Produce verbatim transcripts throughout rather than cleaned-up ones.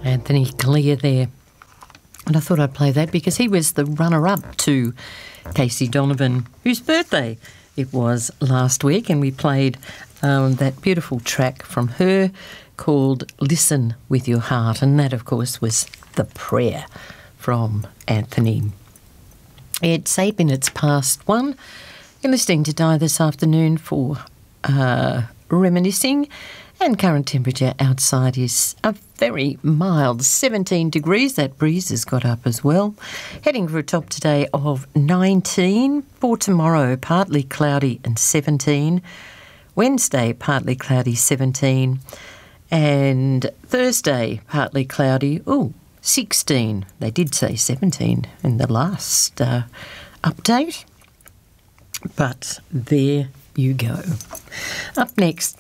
Anthony Clear there. And I thought I'd play that because he was the runner-up to Casey Donovan, whose birthday it was last week, and we played um, that beautiful track from her called Listen With Your Heart, and that, of course, was The Prayer from Anthony. It's eight minutes past one. You're listening to Di this afternoon for uh, reminiscing, and current temperature outside is a very mild seventeen degrees. That breeze has got up as well. Heading for a top today of nineteen. For tomorrow, partly cloudy and seventeen. Wednesday, partly cloudy, seventeen. And Thursday, partly cloudy, ooh, sixteen. They did say seventeen in the last uh, update. But there you go. Up next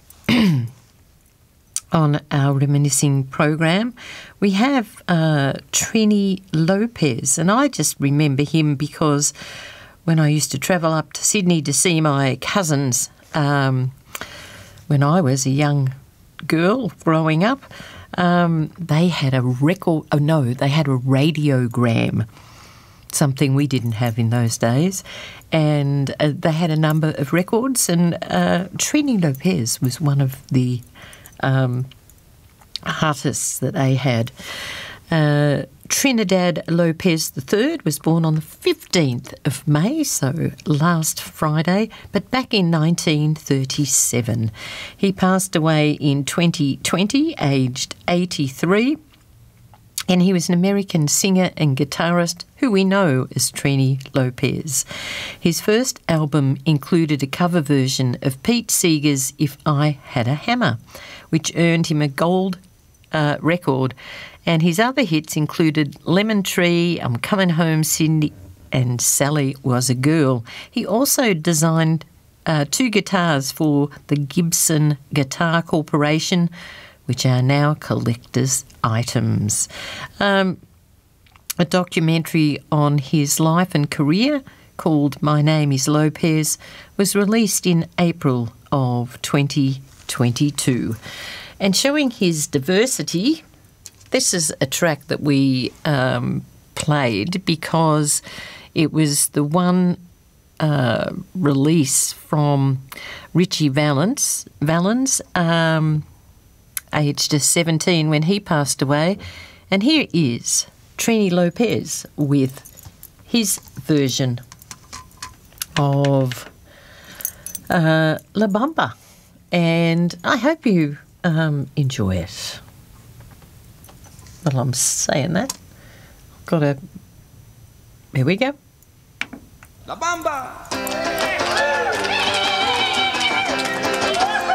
on our reminiscing program, we have uh, Trini Lopez, and I just remember him because when I used to travel up to Sydney to see my cousins um, when I was a young girl growing up, um, they had a record, oh no, they had a radiogram, something we didn't have in those days, and uh, they had a number of records, and uh, Trini Lopez was one of the Um, artists that they had. Uh, Trinidad Lopez the third was born on the fifteenth of May, so last Friday, but back in nineteen thirty-seven. He passed away in twenty twenty, aged eighty-three, and he was an American singer and guitarist who we know as Trini Lopez. His first album included a cover version of Pete Seeger's If I Had a Hammer, which earned him a gold uh, record, and his other hits included Lemon Tree, I'm Coming Home, Sydney, and Sally Was a Girl. He also designed uh, two guitars for the Gibson Guitar Corporation, which are now collector's items. Um, a documentary on his life and career called My Name is Lopez was released in April of twenty twenty-two. And showing his diversity, this is a track that we um, played because it was the one uh, release from Richie Valens, Valens um, aged seventeen when he passed away. And here is Trini Lopez with his version of uh, La Bamba. And I hope you um, enjoy it. Well, I'm saying that. Got a... Here we go. La Bamba!